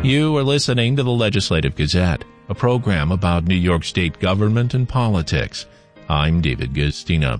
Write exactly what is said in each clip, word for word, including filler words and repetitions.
You are listening to the Legislative Gazette, a program about New York State government and politics. I'm David Guistina.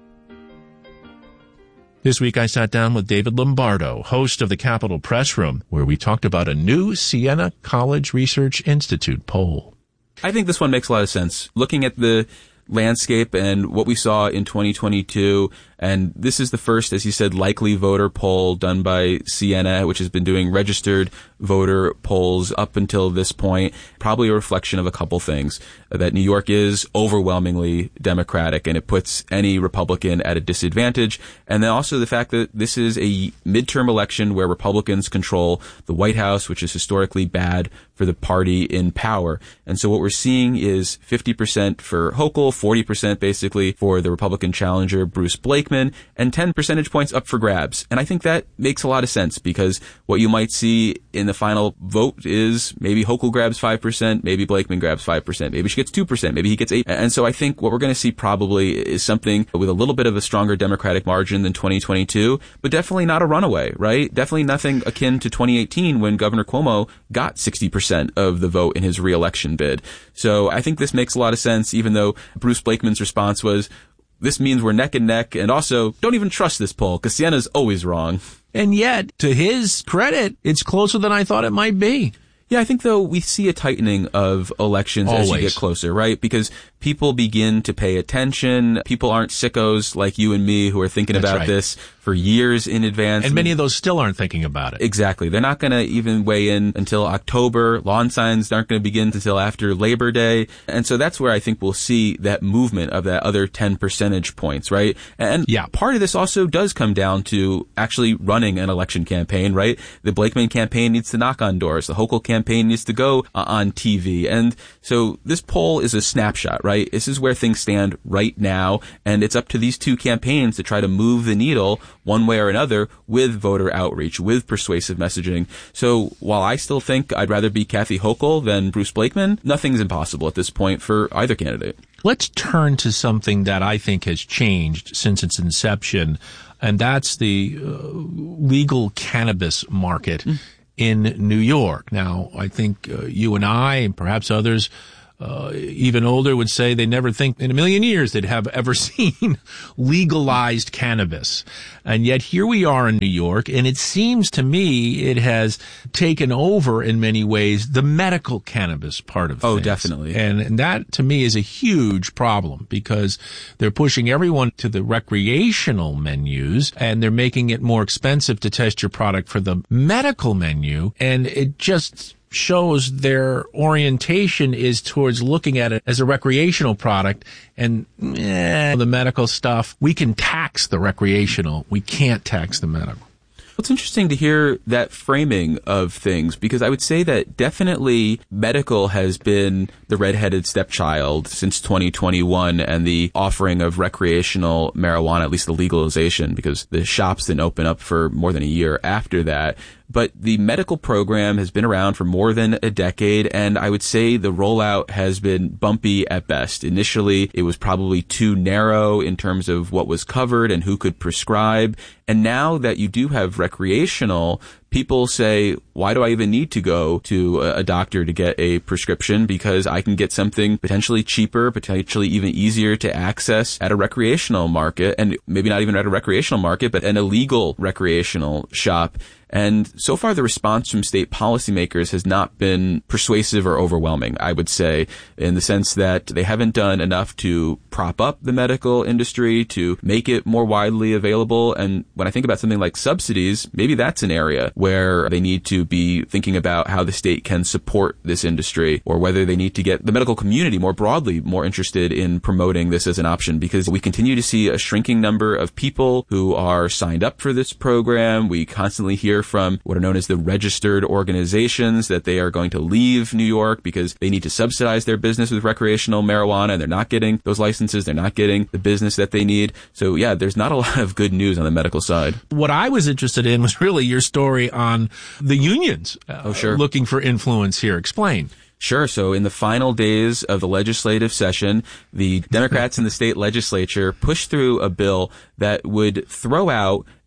This week I sat down with David Lombardo, host of the Capitol Press Room, where we talked about a new Siena College Research Institute poll. I think this one makes a lot of sense. Looking at the landscape and what we saw in twenty twenty-two, and this is the first, as you said, likely voter poll done by Siena, which has been doing registered voter polls up until this point. Probably a reflection of a couple things. That New York is overwhelmingly Democratic, and it puts any Republican at a disadvantage. And then also the fact that this is a midterm election where Republicans control the White House, which is historically bad for the party in power. And so what we're seeing is fifty percent for Hochul, forty percent basically for the Republican challenger, Bruce Blakeman, and ten percentage points up for grabs. And I think that makes a lot of sense, because what you might see in the final vote is maybe Hochul grabs five percent, maybe Blakeman grabs five percent, maybe she gets two percent, maybe he gets eight percent. And so I think what we're going to see probably is something with a little bit of a stronger Democratic margin than twenty twenty-two, but definitely not a runaway, right? Definitely nothing akin to twenty eighteen when Governor Cuomo got sixty percent of the vote in his re-election bid. So I think this makes a lot of sense, even though Bruce Blakeman's response was, this means we're neck and neck, and also don't even trust this poll, because Siena's always wrong. And yet, to his credit, it's closer than I thought it might be. Yeah, I think, though, we see a tightening of elections Always. as you get closer, right? Because people begin to pay attention. People aren't sickos like you and me who are thinking That's about right. this for years in advance. And many of those still aren't thinking about it. Exactly. They're not going to even weigh in until October. Lawn signs aren't going to begin until after Labor Day. And so that's where I think we'll see that movement of that other ten percentage points, right? And yeah. part of this also does come down to actually running an election campaign, right? The Blakeman campaign needs to knock on doors. The Hochul campaign needs to go uh, on T V. And so this poll is a snapshot, right? This is where things stand right now. And it's up to these two campaigns to try to move the needle one way or another with voter outreach, with persuasive messaging. So while I still think I'd rather be Kathy Hochul than Bruce Blakeman, nothing's impossible at this point for either candidate. Let's turn to something that I think has changed since its inception, and that's the uh, legal cannabis market mm. in New York. Now, I think uh, you and I, and perhaps others, Uh, even older, would say they never think in a million years they'd have ever seen legalized cannabis. And yet here we are in New York, and it seems to me it has taken over in many ways the medical cannabis part of things. Oh, definitely. And, and that, to me, is a huge problem, because they're pushing everyone to the recreational menus, and they're making it more expensive to test your product for the medical menu, and it just shows their orientation is towards looking at it as a recreational product, and eh, the medical stuff, we can tax the recreational, we can't tax the medical. It's interesting to hear that framing of things, because I would say that definitely medical has been the redheaded stepchild since twenty twenty-one, and the offering of recreational marijuana, at least the legalization, because the shops didn't open up for more than a year after that. But the medical program has been around for more than a decade, and I would say the rollout has been bumpy at best. Initially, it was probably too narrow in terms of what was covered and who could prescribe. And now that you do have recreational, people say, why do I even need to go to a doctor to get a prescription? Because I can get something potentially cheaper, potentially even easier to access at a recreational market, and maybe not even at a recreational market, but an illegal recreational shop. And so far, the response from state policymakers has not been persuasive or overwhelming, I would say, in the sense that they haven't done enough to prop up the medical industry, to make it more widely available. And when I think about something like subsidies, maybe that's an area where they need to be thinking about how the state can support this industry, or whether they need to get the medical community more broadly more interested in promoting this as an option, because we continue to see a shrinking number of people who are signed up for this program. We constantly hear from what are known as the registered organizations that they are going to leave New York because they need to subsidize their business with recreational marijuana, and they're not getting those licenses. They're not getting the business that they need. So yeah, there's not a lot of good news on the medical side. What I was interested in was really your story on the unions uh, oh, sure. looking for influence here. Explain. Sure. So in the final days of the legislative session, the Democrats in the state legislature pushed through a bill that would throw out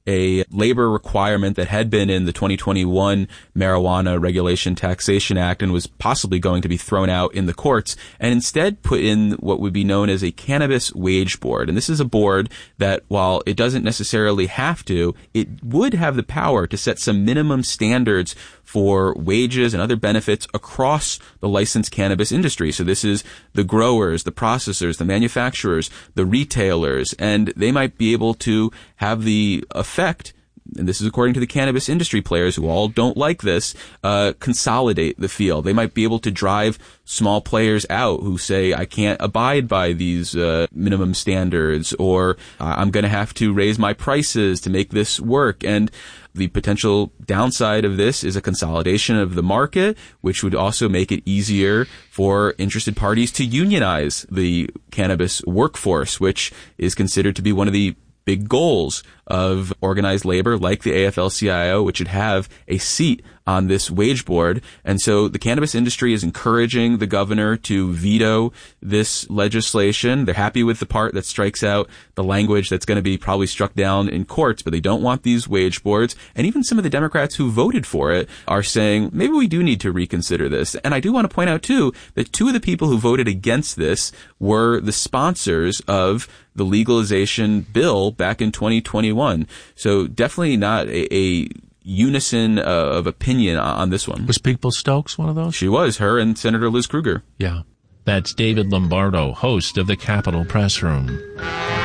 a labor requirement that had been in the twenty twenty-one Marijuana Regulation Taxation Act and was possibly going to be thrown out in the courts, and instead put in what would be known as a cannabis wage board. And this is a board that, while it doesn't necessarily have to, it would have the power to set some minimum standards for wages and other benefits across the licensed cannabis industry. So this is the growers, the processors, the manufacturers, the retailers, and they might be able to have the effect, and this is according to the cannabis industry players who all don't like this, uh, consolidate the field. They might be able to drive small players out who say, I can't abide by these uh, minimum standards, or uh, I'm going to have to raise my prices to make this work. And the potential downside of this is a consolidation of the market, which would also make it easier for interested parties to unionize the cannabis workforce, which is considered to be one of the big goals of organized labor like the A F L C I O, which would have a seat on this wage board. And so the cannabis industry is encouraging the governor to veto this legislation. They're happy with the part that strikes out the language that's going to be probably struck down in courts, but they don't want these wage boards. And even some of the Democrats who voted for it are saying, maybe we do need to reconsider this. And I do want to point out, too, that two of the people who voted against this were the sponsors of the legalization bill back in twenty twenty-one. So definitely not a, a unison uh, of opinion on this one. Was People Stokes one of those? She was, her and Senator Liz Krueger. Yeah. That's David Lombardo, host of the Capitol Press Room.